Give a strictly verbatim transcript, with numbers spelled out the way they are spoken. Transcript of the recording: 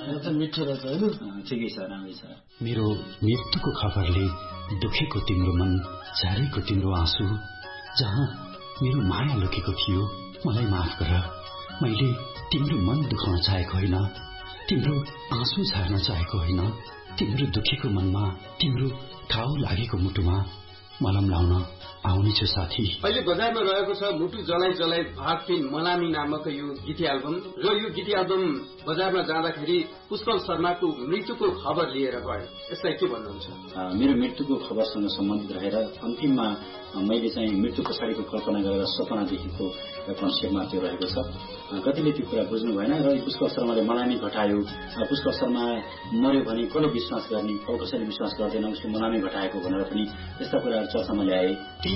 मिठो रहेछ होइन? ठिकै छ, राम्रै छ। मेरो मृत्युको खबरले दुखेको तिम्रो मन, झारेको तिम्रो आँसु, जहाँ मेरो माया लुकेको थियो मलाई माफ गर। मैले तिम्रो मन दुखाउन चाहेको होइन, तिम्रो आँसु झार्न चाहेको होइन। तिम्रो दुखेको मनमा, तिम्रो घाउ लागेको मुटुमा मलम लाउन आउनेछु साथी। अहिले बजारमा रहेको छ मुटु जलाई जलाई भाग तीन मलामी नामक यो गीती एल्बम, र यो गीती एल्बम बजारमा जाँदाखेरि पुष्पल शर्माको मृत्युको खबर लिएर गयो। यसलाई के भन्नुहुन्छ? मेरो मृत्युको खबरसँग सम्बन्धित रहेर अन्तिममा मैले चाहिँ मृत्यु पछाडिको कल्पना गरेर सपना देखेको कन्सेप्टमा त्यो रहेको छ। कतिले त्यो कुरा बुझ्नु भएन र पुष्पल शर्माले मलामी घटायो, पुष्पल शर्मा मर्यो भने कसले विश्वास गर्ने, कसैले विश्वास गर्दैन, उसले मलामी घटाएको भनेर पनि यस्ता कुराहरू चर्चामा ल्याए।